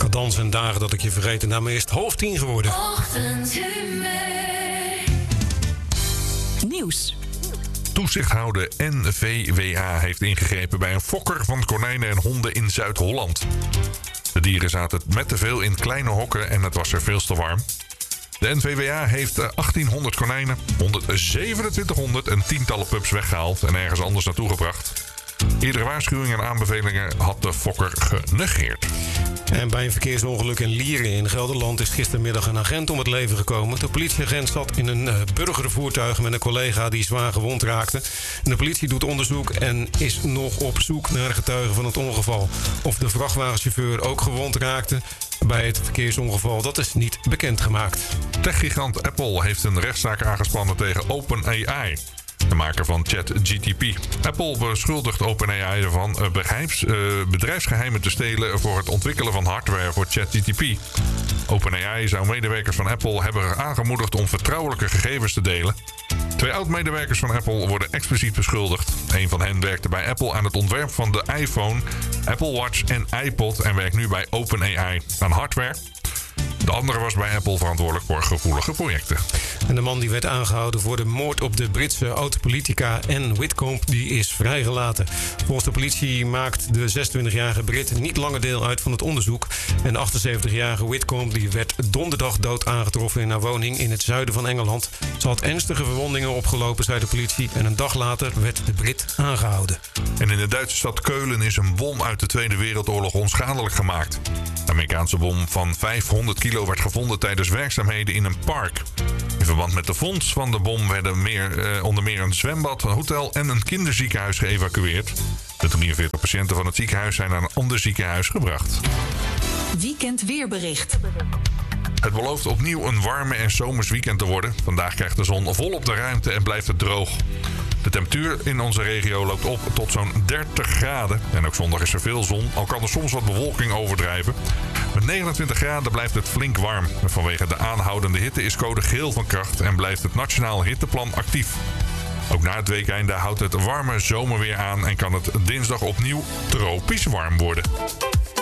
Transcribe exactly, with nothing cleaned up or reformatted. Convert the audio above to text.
dansen en dagen dat ik je vergeet. En daarmee is het half tien geworden. Nieuws. Toezichthouder N V W A heeft ingegrepen bij een fokker van konijnen en honden in Zuid-Holland. De dieren zaten met te veel in kleine hokken en het was er veel te warm. De N V W A heeft achttienhonderd konijnen, honderdzevenentwintighonderd en tientallen pups weggehaald en ergens anders naartoe gebracht. Eerdere waarschuwingen en aanbevelingen had de fokker genegeerd. En bij een verkeersongeluk in Lieren in Gelderland is gistermiddag een agent om het leven gekomen. De politieagent zat in een uh, burgervoertuig met een collega die zwaar gewond raakte. En de politie doet onderzoek en is nog op zoek naar getuigen van het ongeval. Of de vrachtwagenchauffeur ook gewond raakte bij het verkeersongeval, dat is niet bekendgemaakt. Techgigant Apple heeft een rechtszaak aangespannen tegen OpenAI, de maker van ChatGPT. Apple beschuldigt OpenAI ervan begrijps, uh, bedrijfsgeheimen te stelen voor het ontwikkelen van hardware voor ChatGPT. OpenAI zou medewerkers van Apple hebben aangemoedigd om vertrouwelijke gegevens te delen. Twee oud-medewerkers van Apple worden expliciet beschuldigd. Een van hen werkte bij Apple aan het ontwerp van de iPhone, Apple Watch en iPod en werkt nu bij OpenAI aan hardware. De andere was bij Apple verantwoordelijk voor gevoelige projecten. En de man die werd aangehouden voor de moord op de Britse oud-politica Anne Whitcomb, die is vrijgelaten. Volgens de politie maakt de zesentwintigjarige Brit niet langer deel uit van het onderzoek. En de achtenzeventigjarige Whitcomb die werd donderdag dood aangetroffen in haar woning in het zuiden van Engeland. Ze had ernstige verwondingen opgelopen, zei de politie. En een dag later werd de Brit aangehouden. En in de Duitse stad Keulen is een bom uit de Tweede Wereldoorlog onschadelijk gemaakt. De Amerikaanse bom van vijfhonderd kilo werd gevonden tijdens werkzaamheden in een park. In verband met de vondst van de bom werden meer, eh, onder meer een zwembad, een hotel en een kinderziekenhuis geëvacueerd. De drieënveertig patiënten van het ziekenhuis zijn naar een ander ziekenhuis gebracht. Weekend weerbericht. Het belooft opnieuw een warme en zomers weekend te worden. Vandaag krijgt de zon volop de ruimte en blijft het droog. De temperatuur in onze regio loopt op tot zo'n dertig graden. En ook zondag is er veel zon, al kan er soms wat bewolking overdrijven. Met negenentwintig graden blijft het flink warm. Vanwege de aanhoudende hitte is code geel van kracht en blijft het Nationaal Hitteplan actief. Ook na het weekeinde houdt het warme zomerweer aan en kan het dinsdag opnieuw tropisch warm worden.